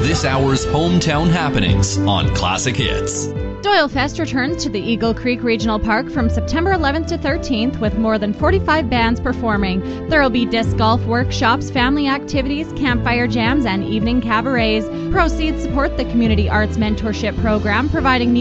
this hour's hometown happenings on Classic Hits. Doyle Fest returns to the Eagle Creek Regional Park from September 11th to 13th with more than 45 bands performing. There will be disc golf workshops, family activities, campfire jams, and evening cabarets. Proceeds support the Community Arts Mentorship Program, providing